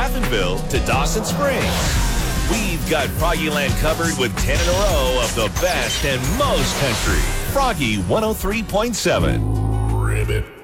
Strathenville to Dawson Springs. We've got Froggyland covered with 10 in a row of the best and most country. Froggy 103.7. Ribbit.